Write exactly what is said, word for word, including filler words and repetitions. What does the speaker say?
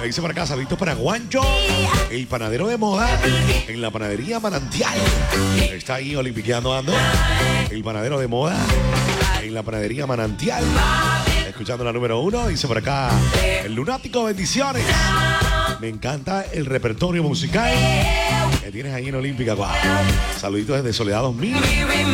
Ahí dice por acá, saluditos para Juancho, el panadero de moda, en la panadería Manantial. Está ahí olimpiqueando ando. El panadero de moda, en la panadería Manantial. Escuchando la número uno, dice por acá, el lunático, bendiciones. Me encanta el repertorio musical que tienes ahí en Olímpica. Wow. Saluditos desde Soledad dos mil.